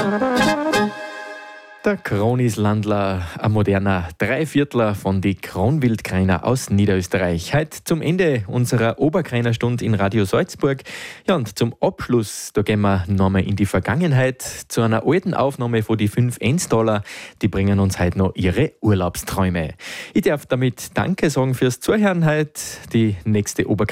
Der Kronislandler, ein moderner Dreiviertler von die Kronwildkreiner aus Niederösterreich. Heute zum Ende unserer Oberkreinerstunde in Radio Salzburg. Ja, und zum Abschluss, da gehen wir nochmal in die Vergangenheit zu einer alten Aufnahme von die 5 Enstaler. Die bringen uns heute noch ihre Urlaubsträume. Ich darf damit Danke sagen fürs Zuhören heute. Die nächste Oberkreiner